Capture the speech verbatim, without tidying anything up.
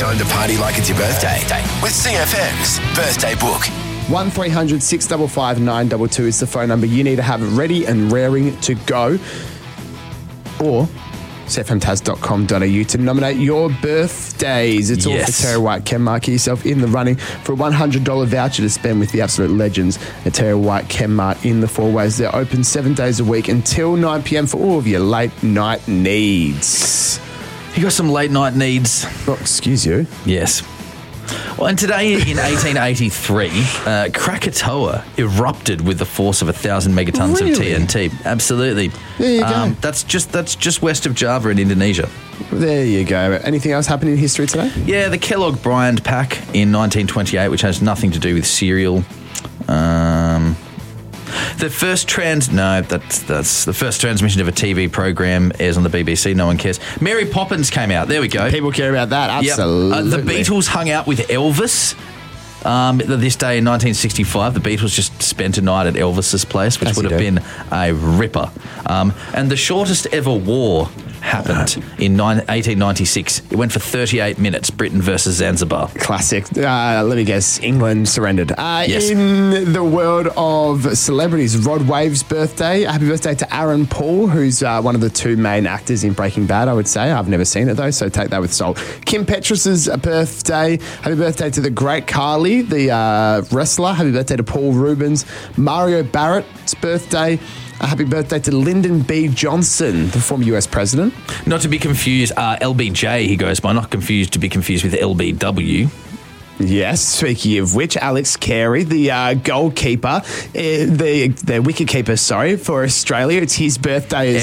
time to party like it's your birthday with C F M's Birthday Book. one three hundred six five five nine two two is the phone number. You need to have it ready and raring to go. Or c f m taz dot com dot a u to nominate your birthdays. It's Yes. all for Terry White Chem Mart. Get yourself in the running for a one hundred dollars voucher to spend with the absolute legends at Terry White Chem Mart in the Four Ways. They're open seven days a week until nine p.m. for all of your late night needs. You got some late night needs? Oh, excuse you. Yes. Well, and today in eighteen eighty-three, uh, Krakatoa erupted with the force of a thousand megatons Really? of T N T. Absolutely. There you go. That's just that's just west of Java in Indonesia. There you go. Anything else happening in history today? Yeah, the Kellogg Bryant pack in nineteen twenty-eight, which has nothing to do with cereal. Um, the first trans no, that's that's the first transmission of a T V program airs on the B B C. No one cares. Mary Poppins came out. There we go. People care about that. Yep. Absolutely. Uh, the Beatles hung out with Elvis. Um, this day in nineteen sixty-five, the Beatles just spent a night at Elvis's place, which As would you have do. been a ripper. Um, and the shortest ever war happened in nine, eighteen ninety-six. It went for thirty-eight minutes, Britain versus Zanzibar. Classic. Uh, let me guess. England surrendered. Uh, Yes. In the world of celebrities, Rod Wave's birthday. Happy birthday to Aaron Paul, who's uh, one of the two main actors in Breaking Bad, I would say. I've never seen it, though, so take that with salt. Kim Petras' birthday. Happy birthday to the great Carly, the uh, wrestler. Happy birthday to Paul Rubens. Mario Barrett's birthday. A happy birthday to Lyndon B. Johnson, the former U S president. Not to be confused, uh, L B J he goes by, not confused to be confused with L B W. Yes, speaking of which, Alex Carey, the uh, goalkeeper, uh, the the wicketkeeper, sorry, for Australia. It's his birthday as